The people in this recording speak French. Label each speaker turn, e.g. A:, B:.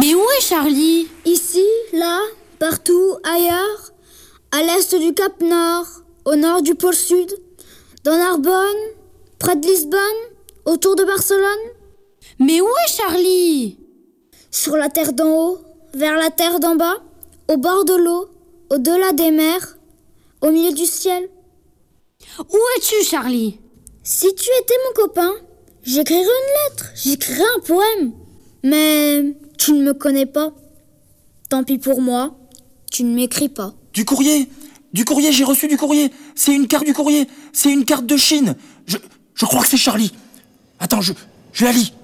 A: Mais où est Charlie?
B: Ici, là, partout, ailleurs, à l'est du Cap Nord, au nord du pôle Sud, dans Narbonne, près de Lisbonne, autour de Barcelone.
A: Mais où est Charlie?
B: Sur la terre d'en haut, vers la terre d'en bas, au bord de l'eau, au-delà des mers, au milieu du ciel.
A: Où es-tu, Charlie?
B: Si tu étais mon copain, j'écrirais une lettre, j'écrirais un poème. Mais tu ne me connais pas. Tant pis pour moi, tu ne m'écris pas.
C: Du courrier, j'ai reçu du courrier. C'est une carte du courrier, c'est une carte de Chine. Je crois que c'est Charlie. Attends, je la lis.